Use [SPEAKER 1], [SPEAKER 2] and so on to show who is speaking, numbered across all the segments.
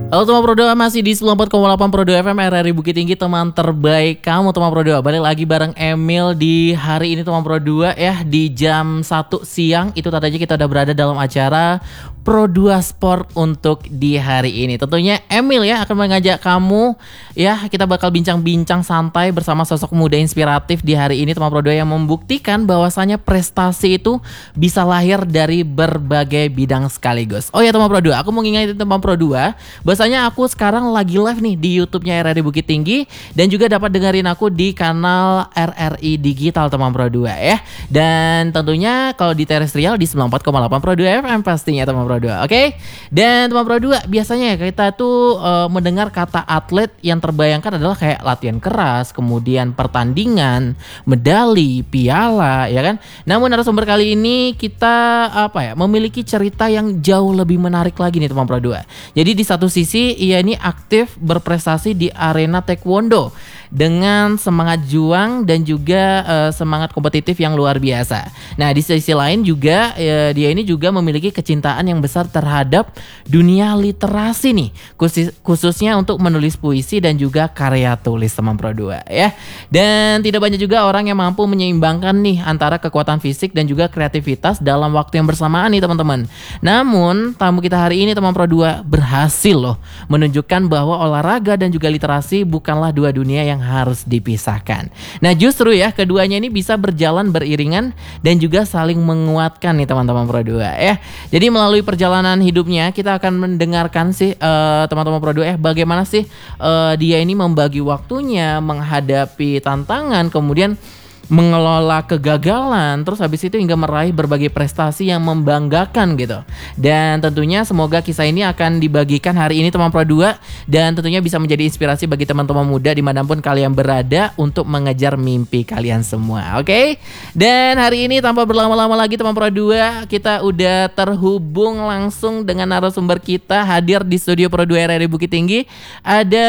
[SPEAKER 1] Halo teman Pro 2, masih di 94,8 Pro 2 FM RRI Bukit Tinggi, teman terbaik kamu teman Pro 2. Balik lagi bareng Emil di hari ini teman Pro 2 ya, di jam 1 siang itu tadinya kita udah berada dalam acara Pro 2 Sport untuk di hari ini. Tentunya Emil ya akan mengajak kamu ya, kita bakal bincang-bincang santai bersama sosok muda inspiratif di hari ini teman Pro 2 yang membuktikan bahwasanya prestasi itu bisa lahir dari berbagai bidang sekaligus. Oh ya teman Pro 2, aku mau ngingetin teman Pro 2 bahwasanya aku sekarang lagi live nih di YouTube-nya RRI Bukit Tinggi dan juga dapat dengerin aku di kanal RRI Digital teman Pro 2 ya. Dan tentunya kalau di terestrial di 94,8 Pro 2 FM pastinya teman Pro 2. Oke. Dan teman Pro 2 biasanya kita tuh mendengar kata atlet yang terbayangkan adalah kayak latihan keras, kemudian pertandingan, medali, piala ya kan. Namun narasumber kali ini kita memiliki cerita yang jauh lebih menarik lagi nih teman Pro 2. Jadi di satu sisi ia ini aktif berprestasi di arena taekwondo dengan semangat juang dan juga semangat kompetitif yang luar biasa. Nah di sisi lain juga dia ini juga memiliki kecintaan yang besar terhadap dunia literasi nih, khususnya untuk menulis puisi dan juga karya tulis teman Pro 2 ya. Dan tidak banyak juga orang yang mampu menyeimbangkan nih antara kekuatan fisik dan juga kreativitas dalam waktu yang bersamaan nih teman-teman. Namun tamu kita hari ini teman Pro 2 berhasil loh menunjukkan bahwa olahraga dan juga literasi bukanlah dua dunia yang harus dipisahkan. Nah justru ya keduanya ini bisa berjalan beriringan dan juga saling menguatkan nih teman-teman Pro 2 ya. Jadi melalui perjalanan hidupnya kita akan mendengarkan sih teman-teman Pro 2 bagaimana sih dia ini membagi waktunya menghadapi tantangan, kemudian mengelola kegagalan, terus habis itu hingga meraih berbagai prestasi yang membanggakan gitu. Dan tentunya semoga kisah ini akan dibagikan hari ini teman Pro 2 dan tentunya bisa menjadi inspirasi bagi teman-teman muda dimanapun kalian berada untuk mengejar mimpi kalian semua. Oke? Dan hari ini tanpa berlama-lama lagi teman Pro 2, kita udah terhubung langsung dengan narasumber kita hadir di studio Pro 2 RRI Bukit Tinggi. Ada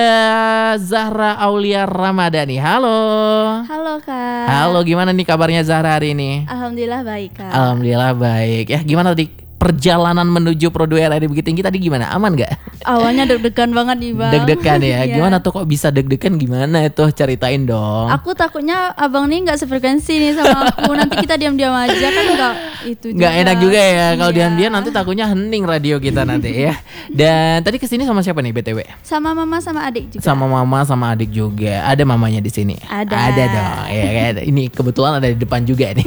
[SPEAKER 1] Zahra Aulia Ramadhani. Halo.
[SPEAKER 2] Halo Kak.
[SPEAKER 1] Halo, gimana nih kabarnya Zahra hari ini?
[SPEAKER 2] Alhamdulillah baik Kak.
[SPEAKER 1] Alhamdulillah baik. Ya, gimana tadi perjalanan menuju Pro 2 RRI Bukit Tinggi tadi gimana? Aman gak?
[SPEAKER 2] Awalnya deg-degan banget nih Bang.
[SPEAKER 1] Deg-degan ya?
[SPEAKER 2] Iya.
[SPEAKER 1] Gimana tuh kok bisa deg-degan, gimana itu? Ceritain dong.
[SPEAKER 2] Aku takutnya abang nih gak sefrekuensi nih sama aku. Nanti kita diam-diam aja kan gak itu juga.
[SPEAKER 1] Gak enak juga ya kalau
[SPEAKER 2] Iya.
[SPEAKER 1] diam-diam nanti takutnya hening radio kita nanti ya. Dan tadi kesini sama siapa nih BTW?
[SPEAKER 2] Sama mama sama adik juga.
[SPEAKER 1] Sama mama sama adik juga. Ada mamanya di sini?
[SPEAKER 2] Ada.
[SPEAKER 1] Ada dong. Ya kan? Ini kebetulan ada di depan juga nih.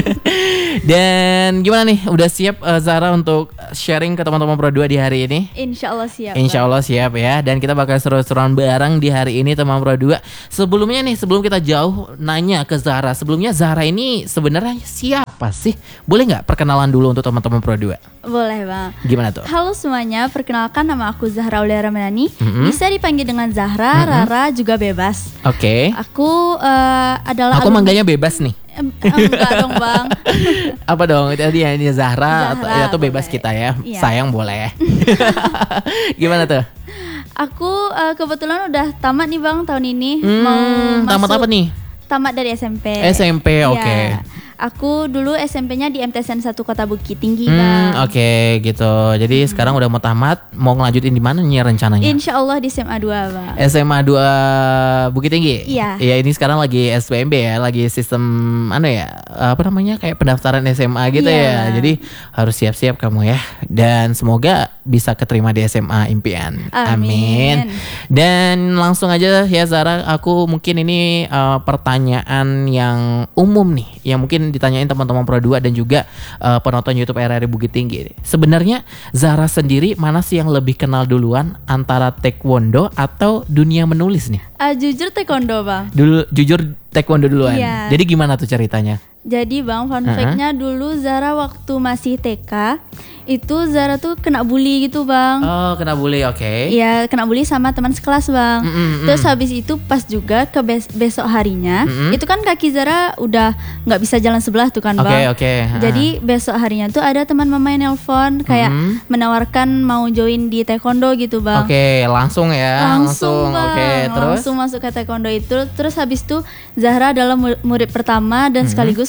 [SPEAKER 1] Dan gimana nih? Udah siap Zahra untuk sharing ke teman-teman Pro 2 di hari ini?
[SPEAKER 2] Insya Allah siap.
[SPEAKER 1] Insya Allah siap ya. Dan kita bakal seru-seruan bareng di hari ini teman Pro 2. Sebelumnya nih, sebelum kita jauh nanya ke Zahra, sebelumnya Zahra ini sebenarnya siapa sih? Boleh nggak perkenalan dulu untuk teman-teman Pro 2?
[SPEAKER 2] Boleh Bang.
[SPEAKER 1] Gimana tuh?
[SPEAKER 2] Halo semuanya, perkenalkan nama aku Zahra Aulia Ramadhani. Bisa dipanggil dengan Zahra, Rara juga bebas.
[SPEAKER 1] Oke.
[SPEAKER 2] Aku adalah
[SPEAKER 1] Aku manggilnya bebas nih.
[SPEAKER 2] Enggak dong Bang.
[SPEAKER 1] Apa dong? Tadi ya ini Zahra
[SPEAKER 2] Zahra,
[SPEAKER 1] atau bebas
[SPEAKER 2] boleh.
[SPEAKER 1] kita ya.
[SPEAKER 2] Iya.
[SPEAKER 1] Sayang boleh. Gimana tuh?
[SPEAKER 2] Aku kebetulan udah tamat nih Bang tahun ini.
[SPEAKER 1] Tamat apa nih?
[SPEAKER 2] Tamat dari SMP.
[SPEAKER 1] SMP,
[SPEAKER 2] Iya.
[SPEAKER 1] oke.
[SPEAKER 2] Aku dulu SMP-nya di MTSN 1 Kota Bukit Tinggi Bang.
[SPEAKER 1] Oke gitu. Jadi sekarang udah mau tamat, mau ngelanjutin di mana nih rencananya?
[SPEAKER 2] Insya Allah di SMA 2 Bang.
[SPEAKER 1] SMA 2 Bukit Tinggi?
[SPEAKER 2] Iya.
[SPEAKER 1] Iya, ini sekarang lagi SPMB ya, lagi sistem kayak pendaftaran SMA gitu
[SPEAKER 2] Iya.
[SPEAKER 1] ya. Jadi harus siap-siap kamu ya. Dan semoga bisa keterima di SMA impian.
[SPEAKER 2] Amin.
[SPEAKER 1] Dan langsung aja ya Zara, aku mungkin ini pertanyaan yang umum nih, yang mungkin ditanyain teman-teman Pro 2 dan juga penonton YouTube RRI Bukit Tinggi. Sebenarnya Zara sendiri mana sih yang lebih kenal duluan antara taekwondo atau dunia menulis nih?
[SPEAKER 2] Jujur taekwondo Bang.
[SPEAKER 1] Jujur taekwondo duluan.
[SPEAKER 2] Iya.
[SPEAKER 1] Jadi gimana tuh ceritanya?
[SPEAKER 2] Jadi Bang, fun fact-nya dulu Zara waktu masih TK itu Zara tuh kena bully gitu Bang.
[SPEAKER 1] Oh, kena bully, oke.
[SPEAKER 2] Iya, kena bully sama teman sekelas Bang. Terus habis itu pas juga ke besok harinya, itu kan kaki Zara udah nggak bisa jalan sebelah tuh kan Bang.
[SPEAKER 1] Oke.
[SPEAKER 2] Jadi besok harinya tuh ada teman mama yang nelpon kayak menawarkan mau join di taekwondo gitu Bang.
[SPEAKER 1] Oke, langsung ya.
[SPEAKER 2] Langsung Bang,
[SPEAKER 1] Oke, terus?
[SPEAKER 2] langsung masuk ke taekwondo itu. Terus habis itu Zahra adalah murid pertama dan sekaligus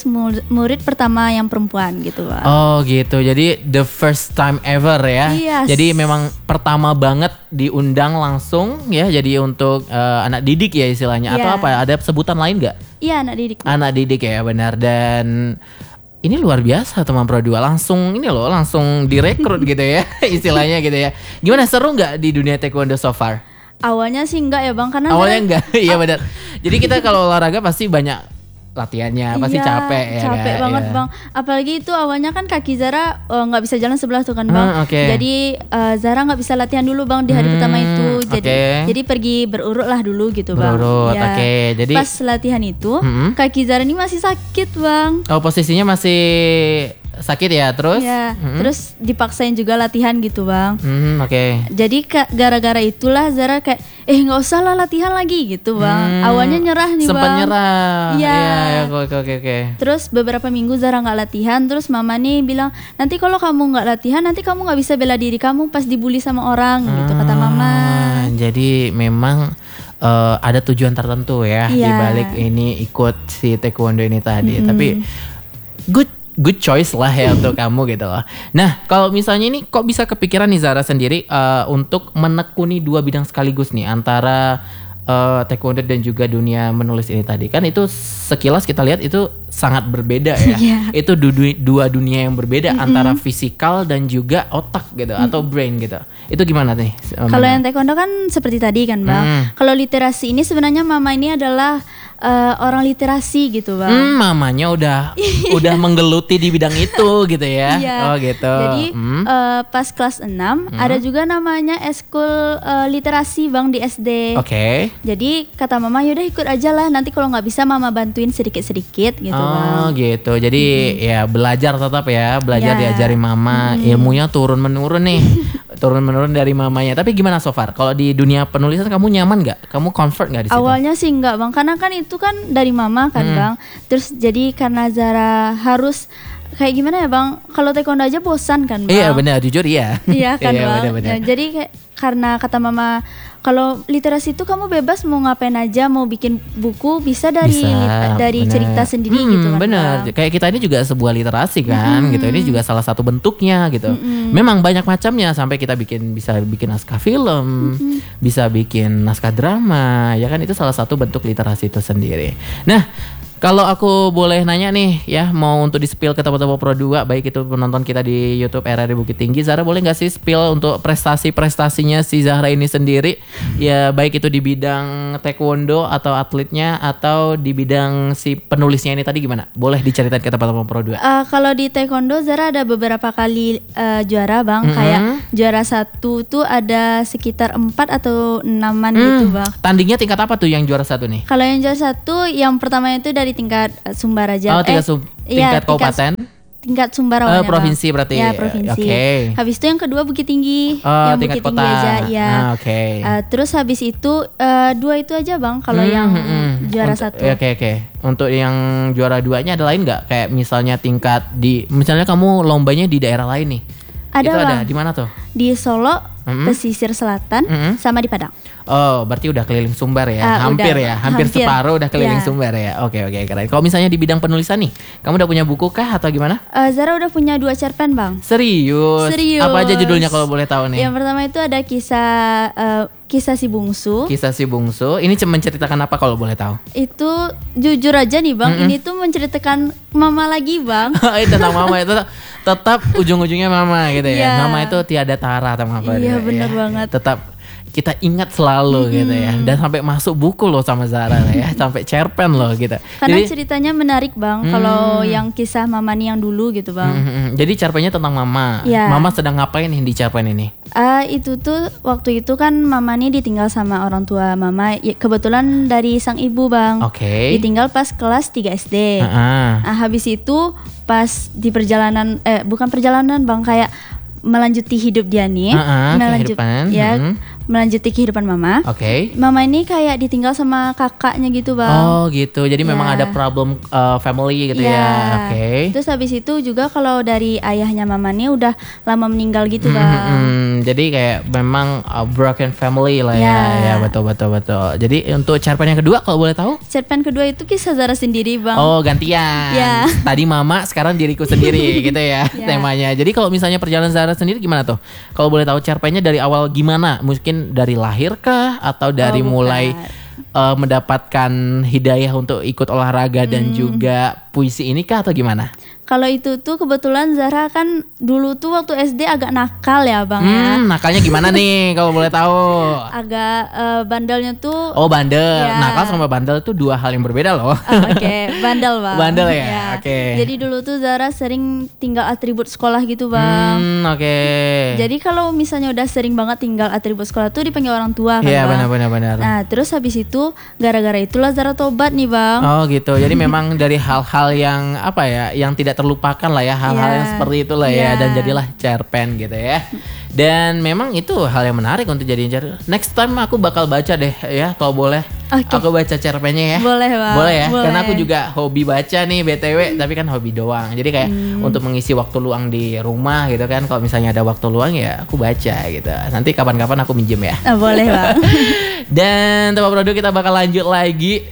[SPEAKER 2] murid pertama yang perempuan gitu bang.
[SPEAKER 1] Oh gitu, jadi the first time ever ya.
[SPEAKER 2] Yes.
[SPEAKER 1] Jadi memang pertama banget diundang langsung ya, jadi untuk anak didik ya istilahnya. Atau
[SPEAKER 2] Iya.
[SPEAKER 1] apa, ada sebutan lain gak?
[SPEAKER 2] Iya anak didik.
[SPEAKER 1] Anak didik ya, benar. Dan ini luar biasa teman Pro 2, langsung ini loh, langsung direkrut gitu ya istilahnya gitu ya. Gimana, seru gak di dunia taekwondo so far?
[SPEAKER 2] Awalnya sih enggak ya bang, karena
[SPEAKER 1] Awalnya enggak, iya benar. Jadi kita kalau olahraga pasti banyak latihannya, pasti
[SPEAKER 2] iya,
[SPEAKER 1] capek ya.
[SPEAKER 2] capek
[SPEAKER 1] kan?
[SPEAKER 2] banget
[SPEAKER 1] Iya.
[SPEAKER 2] bang. Apalagi itu awalnya kan kaki Zara nggak bisa jalan sebelah tuh kan bang.
[SPEAKER 1] Oke.
[SPEAKER 2] Jadi Zara nggak bisa latihan dulu bang di hari pertama itu. Jadi pergi berurut lah dulu gitu bang.
[SPEAKER 1] Berurut,
[SPEAKER 2] Ya.
[SPEAKER 1] oke. Jadi
[SPEAKER 2] pas latihan itu kaki Zara ini masih sakit bang.
[SPEAKER 1] oh, posisinya masih sakit ya, terus?
[SPEAKER 2] Ya, terus dipaksain juga latihan gitu bang.
[SPEAKER 1] Oke.
[SPEAKER 2] Jadi gara-gara itulah Zara kayak nggak usah lah latihan lagi gitu bang. Awalnya nyerah nih
[SPEAKER 1] Sempat
[SPEAKER 2] bang.
[SPEAKER 1] nyerah.
[SPEAKER 2] Iya.
[SPEAKER 1] Iya, oke.
[SPEAKER 2] Terus beberapa minggu Zara nggak latihan, terus mama nih bilang nanti kalau kamu nggak latihan nanti kamu nggak bisa bela diri kamu pas dibully sama orang gitu kata mama.
[SPEAKER 1] Jadi memang ada tujuan tertentu ya di
[SPEAKER 2] Iya.
[SPEAKER 1] balik ini ikut si taekwondo ini tadi. Tapi good choice lah ya untuk kamu gitu loh. Nah, kalau misalnya ini kok bisa kepikiran nih Zara sendiri untuk menekuni dua bidang sekaligus nih, antara taekwondo dan juga dunia menulis ini tadi. Kan itu sekilas kita lihat itu sangat berbeda ya.
[SPEAKER 2] Iya.
[SPEAKER 1] Itu dua dunia yang berbeda antara fisikal dan juga otak gitu atau brain gitu. Itu gimana nih?
[SPEAKER 2] Kalau yang taekwondo kan seperti tadi kan bang. Kalau literasi ini sebenarnya mama ini adalah orang literasi gitu bang.
[SPEAKER 1] Mamanya udah menggeluti di bidang itu gitu ya.
[SPEAKER 2] Iya.
[SPEAKER 1] Oh gitu.
[SPEAKER 2] Jadi pas kelas 6 ada juga namanya eskul literasi bang di SD.
[SPEAKER 1] Oke.
[SPEAKER 2] Jadi kata mama yaudah ikut aja lah, nanti kalau nggak bisa mama bantuin sedikit-sedikit gitu bang.
[SPEAKER 1] Oh gitu. Jadi ya belajar tetap ya, belajar
[SPEAKER 2] Ya.
[SPEAKER 1] diajari mama, ilmunya turun menurun nih. Turun menurun dari mamanya. Tapi gimana so far? Kalau di dunia penulisan kamu nyaman nggak? Kamu comfort nggak di situ?
[SPEAKER 2] Awalnya sih enggak bang, karena kan itu kan dari mama kan bang. Terus jadi karena Zara harus kayak gimana ya bang? Kalau taekwondo aja bosan kan bang.
[SPEAKER 1] Iya benar, jujur iya.
[SPEAKER 2] Iya kan
[SPEAKER 1] Iya,
[SPEAKER 2] bang.
[SPEAKER 1] benar-benar.
[SPEAKER 2] Ya, jadi kayak, karena kata mama kalau literasi itu kamu bebas mau ngapain aja, mau bikin buku bisa dari dari
[SPEAKER 1] benar.
[SPEAKER 2] cerita sendiri gitu kan.
[SPEAKER 1] Bener,
[SPEAKER 2] Bang.
[SPEAKER 1] kayak kita ini juga sebuah literasi kan, gitu. Ini juga salah satu bentuknya gitu. Memang banyak macamnya, sampai kita bisa bikin naskah film, bisa bikin naskah drama, ya kan, itu salah satu bentuk literasi itu sendiri. Nah, kalau aku boleh nanya nih ya, mau untuk di-spill ke teman-teman Pro 2, baik itu penonton kita di YouTube RRI Bukit Tinggi, Zara boleh nggak sih spill untuk prestasi-prestasinya si Zahra ini sendiri? Ya baik itu di bidang taekwondo atau atletnya, atau di bidang si penulisnya ini tadi, gimana? Boleh diceritain ke teman-teman Pro 2.
[SPEAKER 2] Kalau di taekwondo Zara ada beberapa kali juara bang, kayak juara 1 tuh ada sekitar 4 atau 6-an gitu bang.
[SPEAKER 1] Tandingnya tingkat apa tuh yang juara 1 nih?
[SPEAKER 2] Kalau yang juara 1 yang pertama itu dari tingkat Sumbaraja.
[SPEAKER 1] Oh, tingkat kabupaten?
[SPEAKER 2] Tingkat Sumbar awalnya,
[SPEAKER 1] provinsi
[SPEAKER 2] Bang.
[SPEAKER 1] berarti.
[SPEAKER 2] Ya, provinsi.
[SPEAKER 1] Oke.
[SPEAKER 2] Habis itu yang kedua Bukit Tinggi,
[SPEAKER 1] Oh,
[SPEAKER 2] yang
[SPEAKER 1] tingkat
[SPEAKER 2] Bukit
[SPEAKER 1] kota.
[SPEAKER 2] Tinggi aja, ya.
[SPEAKER 1] Oke.
[SPEAKER 2] Terus habis itu 2 itu aja bang. Kalau yang juara 1.
[SPEAKER 1] Oke. Untuk yang juara 2-nya ada lain nggak? Kayak misalnya tingkat misalnya kamu lombanya di daerah lain nih.
[SPEAKER 2] Ada,
[SPEAKER 1] itu ada
[SPEAKER 2] Bang.
[SPEAKER 1] di mana tuh?
[SPEAKER 2] Di Solo, pesisir selatan, sama di Padang.
[SPEAKER 1] Oh, berarti udah keliling Sumbar ya? Hampir
[SPEAKER 2] udah,
[SPEAKER 1] ya, hampir separuh udah keliling
[SPEAKER 2] Ya.
[SPEAKER 1] Sumbar ya. Oke, keren. Kalau misalnya di bidang penulisan nih, kamu udah punya buku kah atau gimana?
[SPEAKER 2] Zara udah punya 2 cerpen bang.
[SPEAKER 1] Serius? Apa aja judulnya kalau boleh tahu nih?
[SPEAKER 2] Yang pertama itu ada kisah si bungsu.
[SPEAKER 1] Kisah si bungsu. Ini menceritakan apa kalau boleh tahu?
[SPEAKER 2] Itu jujur aja nih bang, ini tuh menceritakan mama lagi bang.
[SPEAKER 1] Tentang mama itu tetap ujung-ujungnya mama gitu ya.
[SPEAKER 2] Iya.
[SPEAKER 1] Mama itu tiada tara sama apa
[SPEAKER 2] Iya,
[SPEAKER 1] dia,
[SPEAKER 2] bener
[SPEAKER 1] ya.
[SPEAKER 2] banget.
[SPEAKER 1] Tetap kita ingat selalu gitu ya. Dan sampai masuk buku loh sama Zara ya, sampai cerpen loh gitu.
[SPEAKER 2] Karena ceritanya menarik bang. Kalau yang kisah mama nih yang dulu gitu bang.
[SPEAKER 1] Jadi cerpennya tentang mama.
[SPEAKER 2] Iya.
[SPEAKER 1] Mama sedang ngapain nih di cerpen ini?
[SPEAKER 2] Itu tuh waktu itu kan mama nih ditinggal sama orang tua mama. Ya, kebetulan dari sang ibu bang.
[SPEAKER 1] Oke.
[SPEAKER 2] Ditinggal pas kelas 3 SD. Habis itu pas di perjalanan, bukan perjalanan bang, kayak melanjuti hidup dia nih,
[SPEAKER 1] kehidupan.
[SPEAKER 2] ya melanjuti kehidupan mama.
[SPEAKER 1] Oke.
[SPEAKER 2] Mama ini kayak ditinggal sama kakaknya gitu bang.
[SPEAKER 1] Oh gitu, jadi memang
[SPEAKER 2] Ya.
[SPEAKER 1] ada problem family gitu
[SPEAKER 2] Iya.
[SPEAKER 1] ya. Oke.
[SPEAKER 2] Terus habis itu juga kalau dari ayahnya mama nih udah lama meninggal gitu bang.
[SPEAKER 1] Jadi kayak memang broken family lah ya.
[SPEAKER 2] Ya.
[SPEAKER 1] Ya betul. Jadi untuk cerpen yang kedua kalau boleh tahu?
[SPEAKER 2] Cerpen kedua itu kisah Zara sendiri bang.
[SPEAKER 1] Oh gantian.
[SPEAKER 2] Ya.
[SPEAKER 1] Tadi mama, sekarang diriku sendiri gitu ya
[SPEAKER 2] Ya.
[SPEAKER 1] temanya. Jadi kalau misalnya perjalanan Zara sendiri gimana tuh? Kalau boleh tahu cerpennya dari awal gimana? Mungkin dari lahir kah atau dari
[SPEAKER 2] bukan.
[SPEAKER 1] mulai mendapatkan hidayah untuk ikut olahraga dan juga puisi ini kah atau gimana?
[SPEAKER 2] Kalau itu tuh kebetulan Zara kan dulu tuh waktu SD agak nakal ya bang ya.
[SPEAKER 1] Nakalnya gimana nih kalau boleh tahu?
[SPEAKER 2] Agak bandelnya tuh.
[SPEAKER 1] Oh bandel,
[SPEAKER 2] Ya.
[SPEAKER 1] nakal sama bandel itu dua hal yang berbeda loh.
[SPEAKER 2] Oke, bandel bang.
[SPEAKER 1] Bandel ya? Oke.
[SPEAKER 2] Jadi dulu tuh Zara sering tinggal atribut sekolah gitu bang.
[SPEAKER 1] Oke.
[SPEAKER 2] Jadi kalau misalnya udah sering banget tinggal atribut sekolah tuh dipanggil orang tua kan
[SPEAKER 1] Iya
[SPEAKER 2] bang.
[SPEAKER 1] benar.
[SPEAKER 2] Nah terus habis itu gara-gara itulah Zara tobat nih bang.
[SPEAKER 1] Oh gitu. Jadi memang dari hal-hal yang apa ya, yang tidak terlupakan lah ya, hal-hal
[SPEAKER 2] Iya.
[SPEAKER 1] yang seperti itulah ya,
[SPEAKER 2] Iya.
[SPEAKER 1] dan jadilah cerpen gitu ya. Dan memang itu hal yang menarik untuk jadiin cerpen. Next time aku bakal baca deh ya, kalau boleh.
[SPEAKER 2] Oke.
[SPEAKER 1] Aku baca cerpennya ya.
[SPEAKER 2] Boleh bang.
[SPEAKER 1] Boleh ya,
[SPEAKER 2] Boleh.
[SPEAKER 1] karena aku juga hobi baca nih BTW, tapi kan hobi doang. Jadi kayak untuk mengisi waktu luang di rumah gitu kan, kalau misalnya ada waktu luang ya aku baca gitu. Nanti kapan-kapan aku minjem ya.
[SPEAKER 2] Boleh bang.
[SPEAKER 1] Dan Teman Produk kita bakal lanjut lagi.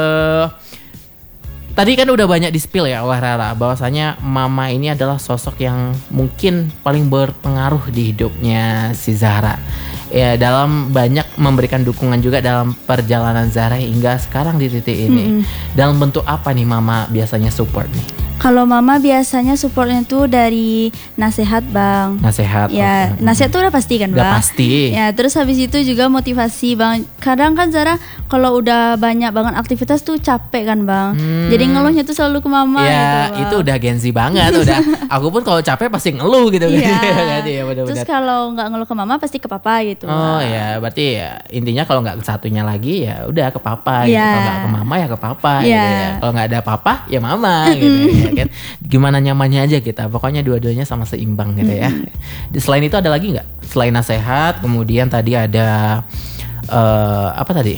[SPEAKER 1] Tadi kan udah banyak di spill ya oleh Rara, bahwasanya mama ini adalah sosok yang mungkin paling berpengaruh di hidupnya si Zahra. Ya dalam banyak memberikan dukungan juga dalam perjalanan Zahra hingga sekarang di titik ini. Dalam bentuk apa nih mama biasanya support nih?
[SPEAKER 2] Kalau mama biasanya supportnya tuh dari nasihat bang.
[SPEAKER 1] Nasihat.
[SPEAKER 2] Ya,
[SPEAKER 1] oke.
[SPEAKER 2] nasihat tuh udah pasti kan
[SPEAKER 1] Udah
[SPEAKER 2] bang.
[SPEAKER 1] pasti.
[SPEAKER 2] Ya, terus habis itu juga motivasi bang. Kadang kan Zara kalau udah banyak banget aktivitas tuh capek kan bang. Jadi ngeluhnya tuh selalu ke mama
[SPEAKER 1] Ya
[SPEAKER 2] gitu bang.
[SPEAKER 1] itu udah Gen Z banget udah. Aku pun kalau capek pasti ngeluh gitu kan.
[SPEAKER 2] Iya.
[SPEAKER 1] Iya benar-benar.
[SPEAKER 2] Terus kalau nggak ngeluh ke mama pasti ke papa gitu.
[SPEAKER 1] Oh
[SPEAKER 2] Bang.
[SPEAKER 1] ya, berarti ya intinya kalau nggak ke satunya lagi ya udah ke papa gitu.
[SPEAKER 2] Iya.
[SPEAKER 1] Kalau nggak ke mama ya ke papa
[SPEAKER 2] Iya.
[SPEAKER 1] gitu ya. Kalau nggak ada papa ya mama gitu ya kan. Gimana nyamannya aja kita. Pokoknya dua-duanya sama seimbang gitu ya. Selain itu ada lagi nggak? Selain nasihat, kemudian tadi ada apa tadi?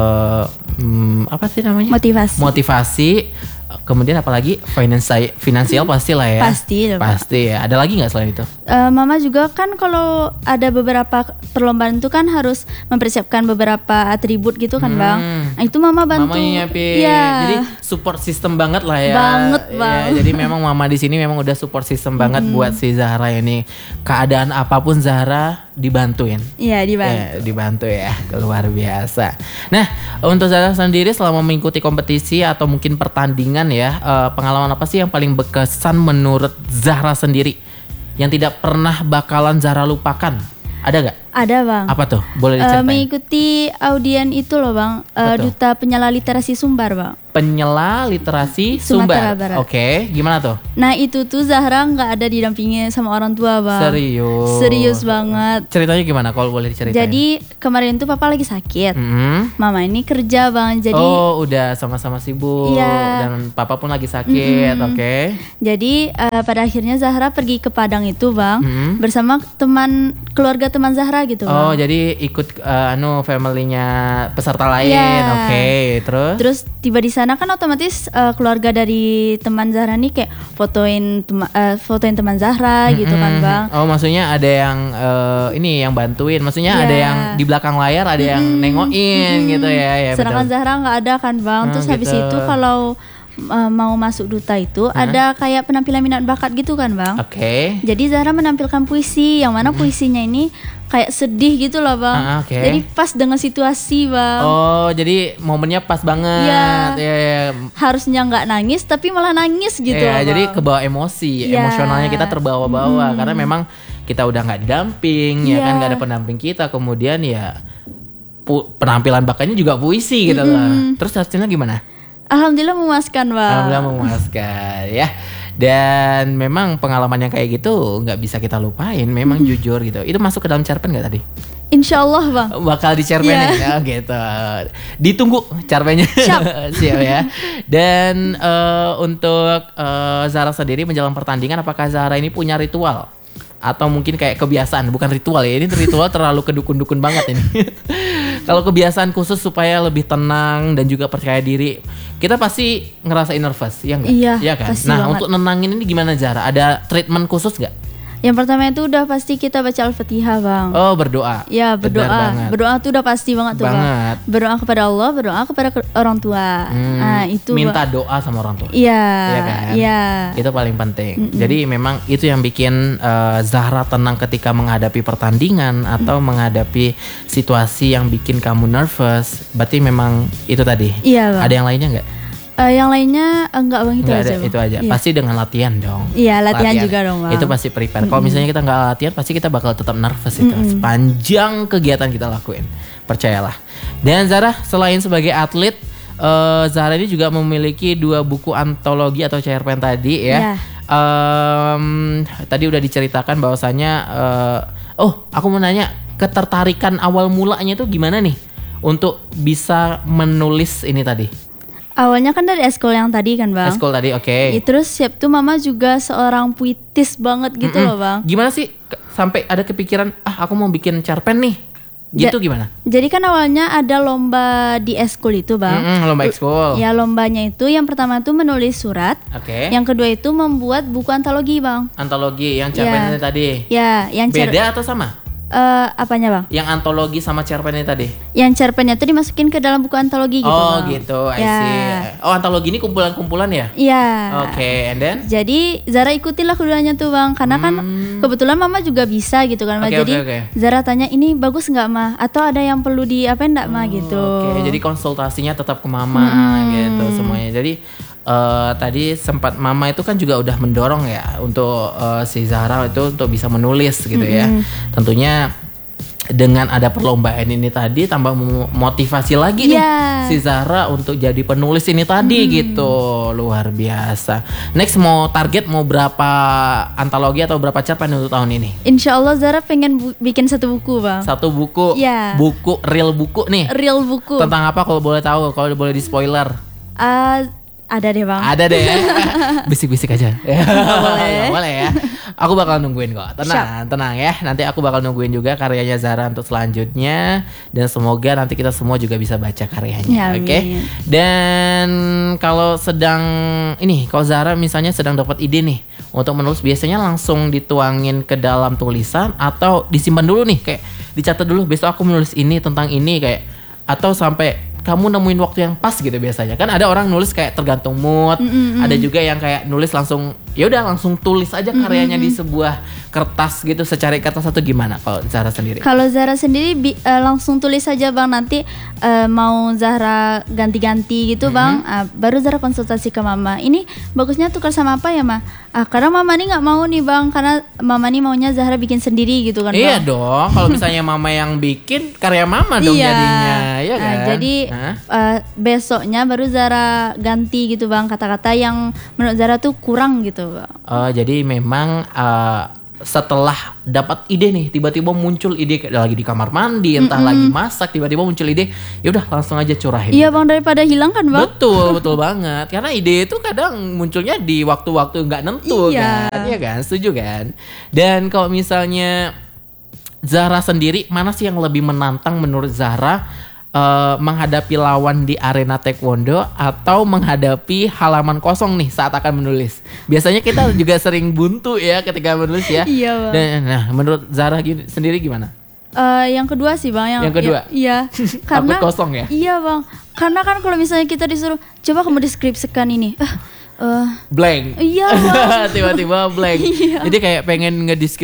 [SPEAKER 1] Apa sih namanya?
[SPEAKER 2] Motivasi.
[SPEAKER 1] Motivasi. Kemudian apalagi finansial pasti lah ya.
[SPEAKER 2] Pasti dong, Pak.
[SPEAKER 1] Pasti ya. Ada lagi nggak selain itu?
[SPEAKER 2] Mama juga kan kalau ada beberapa perlombaan itu kan harus mempersiapkan beberapa atribut gitu kan bang. Nah itu mama bantu.
[SPEAKER 1] Mama nyiapin.
[SPEAKER 2] Iya.
[SPEAKER 1] Jadi support system banget lah ya.
[SPEAKER 2] Banget,
[SPEAKER 1] Ya,
[SPEAKER 2] Bang.
[SPEAKER 1] jadi memang mama di sini memang udah support system banget buat si Zahra ini. Keadaan apapun Zahra dibantuin.
[SPEAKER 2] Iya dibantu.
[SPEAKER 1] Ya, dibantu ya, luar biasa. Nah, untuk Zahra sendiri selama mengikuti kompetisi atau mungkin pertandingan ya, pengalaman apa sih yang paling berkesan menurut Zahra sendiri yang tidak pernah bakalan Zahra lupakan? Ada nggak?
[SPEAKER 2] Ada bang.
[SPEAKER 1] Apa tuh? Boleh diceritain?
[SPEAKER 2] Mengikuti audien itu loh bang.
[SPEAKER 1] Apa tuh?
[SPEAKER 2] Duta Penyala Literasi Sumbar bang.
[SPEAKER 1] Penyela literasi
[SPEAKER 2] Sumatera
[SPEAKER 1] Sumbar.
[SPEAKER 2] Barat.
[SPEAKER 1] Oke, gimana tuh?
[SPEAKER 2] Nah itu tuh Zahra nggak ada didampingi sama orang tua bang.
[SPEAKER 1] Serius.
[SPEAKER 2] Serius banget.
[SPEAKER 1] Ceritanya gimana kalau boleh diceritain?
[SPEAKER 2] Jadi kemarin tuh papa lagi sakit. Mama ini kerja bang. Jadi
[SPEAKER 1] oh, udah sama-sama sibuk
[SPEAKER 2] Iya.
[SPEAKER 1] dan papa pun lagi sakit. Oke.
[SPEAKER 2] Jadi pada akhirnya Zahra pergi ke Padang itu bang bersama keluarga teman Zahra gitu bang.
[SPEAKER 1] Oh, jadi ikut family-nya peserta lain.
[SPEAKER 2] Iya.
[SPEAKER 1] Oke, terus?
[SPEAKER 2] Terus tiba di sana kan otomatis keluarga dari teman Zahra nih kayak fotoin teman Zahra gitu kan bang.
[SPEAKER 1] Oh, maksudnya ada yang ini yang bantuin. Maksudnya
[SPEAKER 2] Iya.
[SPEAKER 1] ada yang di belakang layar, ada yang nengokin gitu ya. Ya
[SPEAKER 2] Sedangkan
[SPEAKER 1] betul.
[SPEAKER 2] Zahra nggak ada kan bang. Terus habis
[SPEAKER 1] gitu.
[SPEAKER 2] itu kalau mau masuk duta itu ada kayak penampilan minat bakat gitu kan bang.
[SPEAKER 1] Oke.
[SPEAKER 2] Jadi Zahra menampilkan puisi yang mana puisinya ini kayak sedih gitu loh bang.
[SPEAKER 1] Oke.
[SPEAKER 2] Jadi pas dengan situasi bang.
[SPEAKER 1] Oh, jadi momennya pas banget.
[SPEAKER 2] Iya.
[SPEAKER 1] Ya.
[SPEAKER 2] Harusnya nggak nangis tapi malah nangis gitu
[SPEAKER 1] Iya,
[SPEAKER 2] loh
[SPEAKER 1] jadi
[SPEAKER 2] bang.
[SPEAKER 1] kebawa emosi,
[SPEAKER 2] Iya.
[SPEAKER 1] emosionalnya kita terbawa-bawa karena memang kita udah nggak didamping, ya
[SPEAKER 2] Iya.
[SPEAKER 1] kan nggak ada pendamping kita, kemudian ya penampilan bakatnya juga puisi gitu lah. Terus hasilnya gimana?
[SPEAKER 2] Alhamdulillah memuaskan bang.
[SPEAKER 1] Alhamdulillah memuaskan ya. Dan memang pengalaman yang kayak gitu nggak bisa kita lupain, memang jujur gitu. Itu masuk ke dalam cerpen nggak tadi?
[SPEAKER 2] Insya Allah bang.
[SPEAKER 1] Bakal dicerpenin ya gitu. Ditunggu cerpennya.
[SPEAKER 2] Siap.
[SPEAKER 1] Siap ya. Dan untuk Zahra sendiri menjelang pertandingan, apakah Zahra ini punya ritual Atau mungkin kayak kebiasaan, bukan ritual ya. Ini ritual terlalu kedukun-dukun banget ini. Kalau kebiasaan khusus supaya lebih tenang dan juga percaya diri, kita pasti ngerasain nervous, ya nggak?
[SPEAKER 2] Iya
[SPEAKER 1] kan?
[SPEAKER 2] pasti
[SPEAKER 1] Nah,
[SPEAKER 2] banget.
[SPEAKER 1] untuk nenangin ini gimana Zara? Ada treatment khusus nggak?
[SPEAKER 2] Yang pertama itu udah pasti kita baca Al-Fatihah bang.
[SPEAKER 1] Oh, berdoa.
[SPEAKER 2] Ya
[SPEAKER 1] Benar banget.
[SPEAKER 2] berdoa tuh udah pasti banget tuh
[SPEAKER 1] Banget.
[SPEAKER 2] bang. Berdoa kepada Allah, berdoa kepada orang tua. Nah itu
[SPEAKER 1] Minta
[SPEAKER 2] Bang.
[SPEAKER 1] doa sama orang tua.
[SPEAKER 2] Iya,
[SPEAKER 1] Iya kan?
[SPEAKER 2] iya.
[SPEAKER 1] Itu paling penting. Jadi memang itu yang bikin Zahra tenang ketika menghadapi pertandingan atau menghadapi situasi yang bikin kamu nervous. Berarti memang itu tadi.
[SPEAKER 2] Iya bang.
[SPEAKER 1] Ada yang lainnya nggak?
[SPEAKER 2] Yang lainnya enggak bang, itu
[SPEAKER 1] Nggak
[SPEAKER 2] aja
[SPEAKER 1] ada,
[SPEAKER 2] bang.
[SPEAKER 1] itu aja.
[SPEAKER 2] Iya.
[SPEAKER 1] Pasti dengan latihan dong.
[SPEAKER 2] Iya, latihan juga dong, Bang.
[SPEAKER 1] Itu pasti prepare. Kalau misalnya kita nggak latihan, pasti kita bakal tetap nervous itu sepanjang kegiatan kita lakuin. Percayalah. Dan Zara selain sebagai atlet, Zara ini juga memiliki 2 buku antologi atau cerpen tadi ya.
[SPEAKER 2] Iya.
[SPEAKER 1] Tadi udah diceritakan bahwasanya aku mau nanya, ketertarikan awal mulanya tuh gimana nih untuk bisa menulis ini tadi?
[SPEAKER 2] Awalnya kan dari eskul yang tadi kan bang.
[SPEAKER 1] Eskul tadi, oke.
[SPEAKER 2] Terus siap tuh mama juga seorang puitis banget gitu loh bang.
[SPEAKER 1] Gimana sih sampai ada kepikiran aku mau bikin cerpen nih? Gitu gimana?
[SPEAKER 2] Jadi kan awalnya ada lomba di eskul itu bang.
[SPEAKER 1] Lomba ekskul.
[SPEAKER 2] Ya lombanya itu yang pertama tuh menulis surat.
[SPEAKER 1] Oke.
[SPEAKER 2] Yang kedua itu membuat buku antologi bang.
[SPEAKER 1] Antologi yang cerpen ini tadi.
[SPEAKER 2] Ya, yang
[SPEAKER 1] Beda atau sama?
[SPEAKER 2] apanya bang?
[SPEAKER 1] Yang antologi sama cerpen ini tadi.
[SPEAKER 2] Yang cerpennya tuh dimasukin ke dalam buku antologi gitu
[SPEAKER 1] Oh
[SPEAKER 2] bang.
[SPEAKER 1] gitu, I
[SPEAKER 2] Ya.
[SPEAKER 1] see. Oh, antologi ini kumpulan-kumpulan ya?
[SPEAKER 2] Iya.
[SPEAKER 1] Oke, and then?
[SPEAKER 2] Jadi Zara ikutilah keduanya tuh bang, karena kan kebetulan mama juga bisa gitu kan,
[SPEAKER 1] Oke,
[SPEAKER 2] Mbak. Jadi
[SPEAKER 1] oke.
[SPEAKER 2] Zara tanya ini bagus nggak ma? Atau ada yang perlu di apa enggak ma gitu?
[SPEAKER 1] Oke, jadi konsultasinya tetap ke mama gitu semuanya. Jadi tadi sempat mama itu kan juga udah mendorong ya untuk si Zahra itu untuk bisa menulis gitu ya. Tentunya dengan ada perlombaan ini tadi tambah motivasi lagi nih
[SPEAKER 2] Iya.
[SPEAKER 1] si Zahra untuk jadi penulis ini tadi gitu. Luar biasa. Next mau target mau berapa antologi atau berapa cerpen untuk tahun ini?
[SPEAKER 2] Insya Allah Zara pengen bikin satu buku bang.
[SPEAKER 1] Satu buku,
[SPEAKER 2] Iya.
[SPEAKER 1] buku real buku nih.
[SPEAKER 2] Real buku.
[SPEAKER 1] Tentang apa kalau boleh tahu, kalau boleh di spoiler?
[SPEAKER 2] Ada deh bang.
[SPEAKER 1] Ada deh. Bisik-bisik aja.
[SPEAKER 2] boleh.
[SPEAKER 1] Nggak boleh ya. Aku bakal nungguin kok. Tenang ya. Nanti aku bakal nungguin juga karyanya Zahra untuk selanjutnya, dan semoga nanti kita semua juga bisa baca karyanya.
[SPEAKER 2] Ya,
[SPEAKER 1] Oke.
[SPEAKER 2] amin.
[SPEAKER 1] Dan kalau kalau Zahra misalnya sedang dapat ide nih untuk menulis, biasanya langsung dituangin ke dalam tulisan atau disimpan dulu nih, kayak dicatat dulu besok aku menulis ini tentang ini, kayak, atau sampai kamu nemuin waktu yang pas gitu. Biasanya kan ada orang nulis kayak tergantung mood, ada juga yang kayak nulis langsung ya udah langsung tulis aja karyanya di sebuah kertas gitu, secari kertas. Atau gimana kalau Zahra sendiri?
[SPEAKER 2] Kalau Zara sendiri langsung tulis saja bang, nanti mau Zahra ganti-ganti gitu bang, baru Zara konsultasi ke mama. Ini bagusnya tukar sama apa ya ma? Karena mama nih nggak mau nih bang, karena mama nih maunya Zahra bikin sendiri gitu kan bang.
[SPEAKER 1] Iya dong, kalau misalnya mama yang bikin, karya mama dong
[SPEAKER 2] Iya.
[SPEAKER 1] jadinya, ya kan?
[SPEAKER 2] Jadi besoknya baru Zara ganti gitu bang, kata-kata yang menurut Zara tuh kurang gitu bang.
[SPEAKER 1] Jadi memang setelah dapat ide nih, tiba-tiba muncul ide kayak lagi di kamar mandi, entah lagi masak, tiba-tiba muncul ide, ya udah langsung aja curahin.
[SPEAKER 2] Iya bang, daripada hilang kan bang.
[SPEAKER 1] Betul banget. Karena ide itu kadang munculnya di waktu-waktu nggak nentu
[SPEAKER 2] Iya.
[SPEAKER 1] kan, iya kan, setuju kan? Dan kalau misalnya Zahra sendiri, mana sih yang lebih menantang menurut Zahra? Menghadapi lawan di arena taekwondo atau menghadapi halaman kosong nih saat akan menulis? Biasanya kita juga sering buntu ya ketika menulis ya.
[SPEAKER 2] Iya bang.
[SPEAKER 1] Dan menurut Zahra sendiri gimana?
[SPEAKER 2] Yang kedua sih bang,
[SPEAKER 1] Yang kedua?
[SPEAKER 2] Iya. Karena
[SPEAKER 1] Takut kosong ya?
[SPEAKER 2] Iya bang, karena kan kalau misalnya kita disuruh coba kamu deskripsikan ini,
[SPEAKER 1] Blank.
[SPEAKER 2] iya bang.
[SPEAKER 1] Tiba-tiba blank.
[SPEAKER 2] Iya.
[SPEAKER 1] Jadi kayak pengen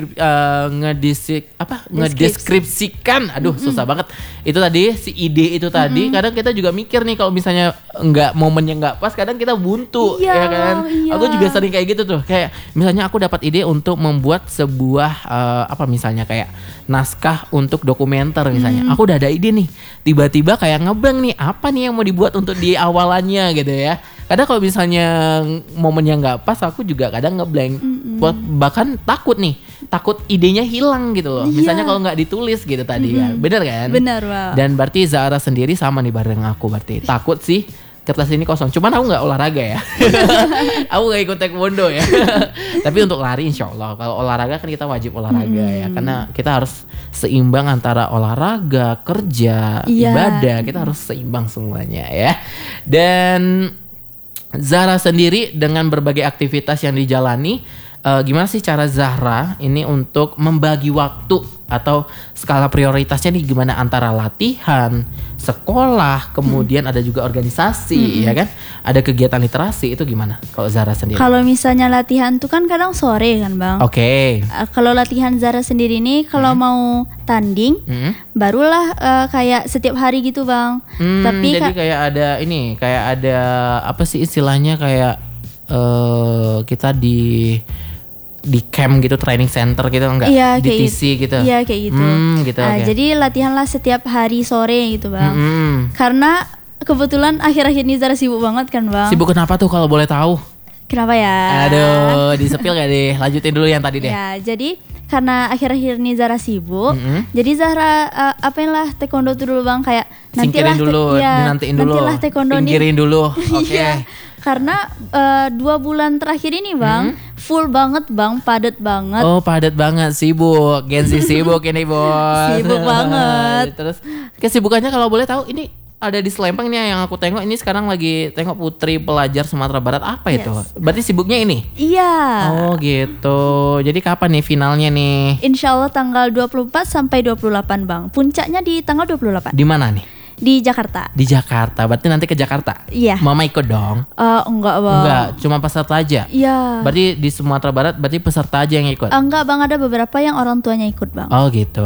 [SPEAKER 1] ngedeskripsikan. Aduh, susah banget. Itu tadi si ide itu tadi. Kadang kita juga mikir nih kalau misalnya momennya nggak pas, kadang kita buntu,
[SPEAKER 2] Iya,
[SPEAKER 1] ya kan?
[SPEAKER 2] iya.
[SPEAKER 1] Aku juga sering kayak gitu tuh. Kayak misalnya aku dapat ide untuk membuat sebuah misalnya kayak naskah untuk dokumenter misalnya. Aku udah ada ide nih. Tiba-tiba kayak ngeblank nih, apa nih yang mau dibuat untuk di awalannya gitu ya. Kadang kalau misalnya momennya nggak pas, aku juga kadang ngeblank. Bahkan takut idenya hilang gitu loh.
[SPEAKER 2] Iya.
[SPEAKER 1] Misalnya kalau nggak ditulis gitu tadi kan, bener kan?
[SPEAKER 2] Benar bang.
[SPEAKER 1] Dan berarti Zahra sendiri sama nih bareng aku berarti. Takut sih kertas ini kosong. Cuman aku nggak olahraga ya. Aku nggak ikut taekwondo ya. Tapi untuk lari insya Allah. Kalau olahraga kan kita wajib olahraga ya. Karena kita harus seimbang antara olahraga, kerja, ibadah. Kita harus seimbang semuanya ya. Dan Zahra sendiri dengan berbagai aktivitas yang dijalani, gimana sih cara Zahra ini untuk membagi waktu atau skala prioritasnya nih gimana antara latihan, sekolah, kemudian ada juga organisasi, ya kan? Ada kegiatan literasi, itu gimana kalau Zahra sendiri?
[SPEAKER 2] Kalau misalnya latihan tuh kan kadang sore kan Bang.
[SPEAKER 1] Oke.
[SPEAKER 2] Kalau latihan Zahra sendiri nih kalau mau tanding barulah kayak setiap hari gitu Bang. Tapi
[SPEAKER 1] jadi kayak ada ini, kayak ada apa sih istilahnya kayak kita di camp gitu, training center gitu enggak?
[SPEAKER 2] Iya,
[SPEAKER 1] di TC gitu.
[SPEAKER 2] Iya kayak gitu.
[SPEAKER 1] Gitu okay.
[SPEAKER 2] Jadi latihanlah setiap hari sore gitu Bang. Karena kebetulan akhir-akhir ini Zahra sibuk banget kan Bang.
[SPEAKER 1] Sibuk kenapa tuh kalau boleh tahu?
[SPEAKER 2] Kenapa ya?
[SPEAKER 1] Aduh, disepil gak deh? Lanjutin dulu yang tadi deh.
[SPEAKER 2] Ya, jadi karena akhir-akhir ini Zahra sibuk, jadi Zahra apain lah taekwondo tuh dulu Bang, kayak
[SPEAKER 1] nantilah dulu, dinantiin dulu,
[SPEAKER 2] nantilah taekwondo
[SPEAKER 1] pinggirin dulu. Oke.
[SPEAKER 2] Iya, karena 2 bulan terakhir ini Bang, full banget Bang, padat banget.
[SPEAKER 1] Oh padat banget, sibuk, Gensi sibuk ini bos.
[SPEAKER 2] Sibuk banget.
[SPEAKER 1] Terus kesibukannya kalau boleh tahu ini ada di Selempang nih yang aku tengok, ini sekarang lagi tengok Putri Pelajar Sumatera Barat, apa itu? Berarti sibuknya ini?
[SPEAKER 2] Iya.
[SPEAKER 1] Oh gitu, jadi kapan nih finalnya nih?
[SPEAKER 2] Insya Allah tanggal 24 sampai 28 Bang, puncaknya di tanggal 28.
[SPEAKER 1] Di mana nih?
[SPEAKER 2] Di Jakarta.
[SPEAKER 1] Di Jakarta, berarti nanti ke Jakarta?
[SPEAKER 2] Iya.
[SPEAKER 1] Mama ikut dong?
[SPEAKER 2] Enggak Bang.
[SPEAKER 1] Enggak, cuma peserta aja?
[SPEAKER 2] Iya.
[SPEAKER 1] Berarti di Sumatera Barat berarti peserta aja yang ikut?
[SPEAKER 2] Enggak Bang, ada beberapa yang orang tuanya ikut Bang.
[SPEAKER 1] Oh gitu.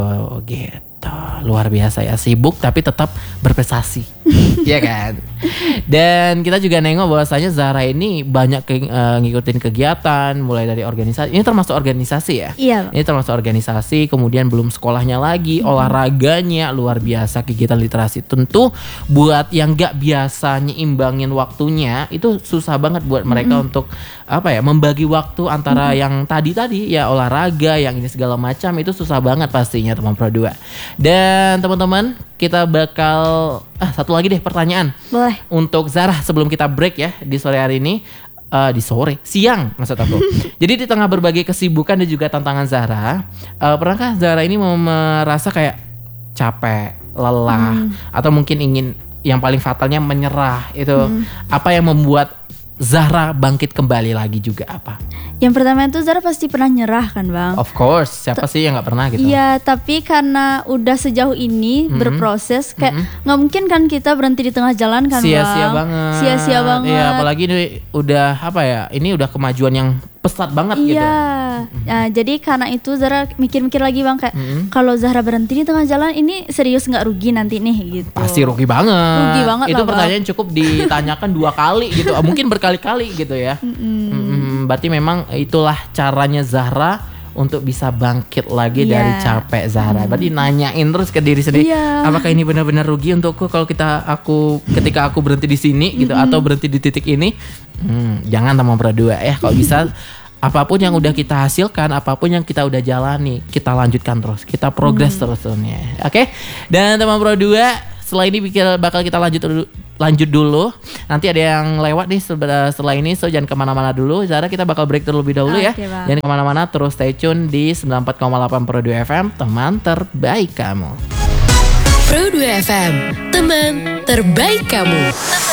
[SPEAKER 1] Luar biasa ya, sibuk tapi tetap berprestasi. Iya kan? Dan kita juga nengok bahwasanya Zahra ini banyak ngikutin kegiatan, mulai dari organisasi. Ini termasuk organisasi ya?
[SPEAKER 2] Iya.
[SPEAKER 1] Ini termasuk organisasi, kemudian belum sekolahnya lagi, olahraganya luar biasa, kegiatan literasi. Tentu buat yang gak biasa nyimbangin waktunya, itu susah banget buat mereka untuk apa ya, membagi waktu antara yang tadi ya olahraga, yang ini segala macam, itu susah banget pastinya teman Pro 2. Dan teman-teman, kita bakal satu lagi deh pertanyaan.
[SPEAKER 2] Boleh.
[SPEAKER 1] Untuk Zahra sebelum kita break ya di sore hari ini. Siang maksud aku. Jadi di tengah berbagai kesibukan dan juga tantangan Zahra, pernahkah Zahra ini merasa kayak capek, lelah, atau mungkin ingin yang paling fatalnya menyerah itu? Apa yang membuat Zahra bangkit kembali lagi juga apa?
[SPEAKER 2] Yang pertama itu Zahra pasti pernah nyerah kan Bang?
[SPEAKER 1] Of course, siapa sih yang gak pernah gitu?
[SPEAKER 2] Iya, tapi karena udah sejauh ini berproses, kayak gak mungkin kan kita berhenti di tengah jalan kan
[SPEAKER 1] Sia-sia
[SPEAKER 2] Bang?
[SPEAKER 1] banget.
[SPEAKER 2] Sia-sia banget.
[SPEAKER 1] Iya, apalagi ini udah apa ya, ini udah kemajuan yang pesat banget gitu.
[SPEAKER 2] Iya, nah, jadi karena itu Zahra mikir-mikir lagi Bang, kayak kalau Zahra berhenti di tengah jalan ini serius gak rugi nanti nih gitu.
[SPEAKER 1] Pasti rugi banget.
[SPEAKER 2] Rugi banget
[SPEAKER 1] itu
[SPEAKER 2] lah,
[SPEAKER 1] pertanyaan Bang. Cukup ditanyakan 2 kali gitu, mungkin berkali-kali gitu ya. Berarti memang itulah caranya Zahra untuk bisa bangkit lagi dari capek Zahra. Berarti nanyain terus ke diri sendiri, apakah ini benar-benar rugi untukku kalau ketika aku berhenti di sini gitu, atau berhenti di titik ini? Jangan teman Pro 2 ya. Kalau bisa apapun yang udah kita hasilkan, apapun yang kita udah jalani, kita lanjutkan terus, kita progres terusnya. Oke? Dan teman Pro 2, setelah ini bakal kita lanjut dulu. Nanti ada yang lewat nih setelah ini, so jangan kemana-mana dulu. Zahra, kita bakal break terlebih dahulu ya.
[SPEAKER 2] Bang.
[SPEAKER 1] Jangan kemana-mana, terus stay tune di 94,8 Pro 2 FM, teman terbaik kamu.
[SPEAKER 3] Pro 2 FM, teman terbaik kamu.